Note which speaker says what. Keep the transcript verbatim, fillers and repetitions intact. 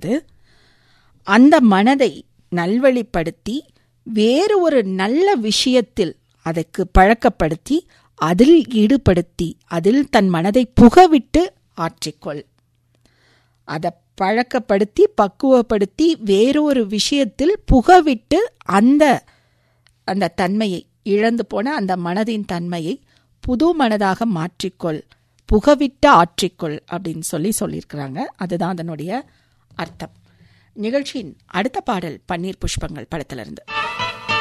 Speaker 1: வைத்து அந்த மனதை நல்வழிப்படுத்தி வேறு ஒரு நல்ல விஷயத்தில் அதற்கு பழக்கப்படுத்தி அதில் ஈடுபடுத்தி அதில் தன் மனதை புகவிட்டு ஆற்றிக்கொள். அதை பழக்கப்படுத்தி பக்குவப்படுத்தி வேறொரு விஷயத்தில் புகவிட்டு அந்த அந்த தன்மையை இழந்து போன அந்த மனதின் தன்மையை புது மனதாக மாற்றிக்கொள், புகவிட்டு ஆற்றிக்கொள் அப்படின்னு சொல்லி சொல்லியிருக்கிறாங்க. அதுதான் அதனுடைய அர்த்தம். நிகழ்ச்சியின் அடுத்த பாடல் பன்னீர் புஷ்பங்கள் படத்திலிருந்து.